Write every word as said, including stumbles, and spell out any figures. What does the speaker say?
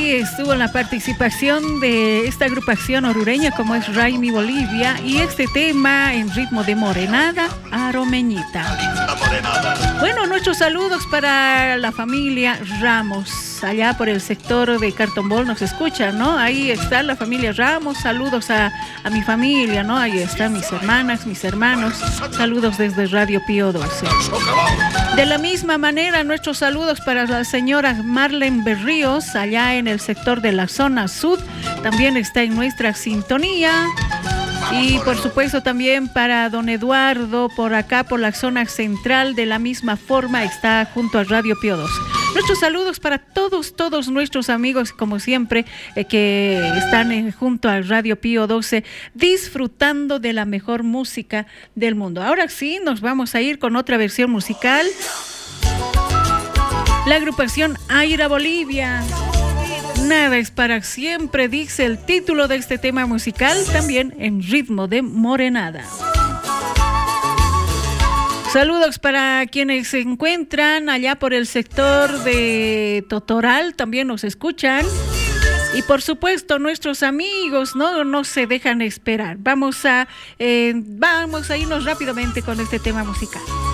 ahí estuvo la participación de esta agrupación orureña como es Raimi Bolivia y este tema en ritmo de morenada, Aromeñita. Bueno, nuestros saludos para la familia Ramos, allá por el sector de Cartombol nos escuchan, ¿no? Ahí está la familia Ramos, saludos a, a mi familia, ¿no? Ahí están mis hermanas, mis hermanos, saludos desde Radio Pío doce. De la misma manera, nuestros saludos para la señora Marlene Berríos, allá en el sector de la zona sur, también está en nuestra sintonía. Y por supuesto también para don Eduardo, por acá por la zona central, de la misma forma está junto a Radio Pío doce. Nuestros saludos para todos, todos nuestros amigos, como siempre, eh, que están eh, junto a Radio Pío doce, disfrutando de la mejor música del mundo. Ahora sí, nos vamos a ir con otra versión musical. La agrupación Aira Bolivia. Nada es para siempre, dice el título de este tema musical, también en ritmo de morenada. Saludos para quienes se encuentran allá por el sector de Totoral, también nos escuchan. Y por supuesto, nuestros amigos no, no se dejan esperar. Vamos a, eh, vamos a irnos rápidamente con este tema musical.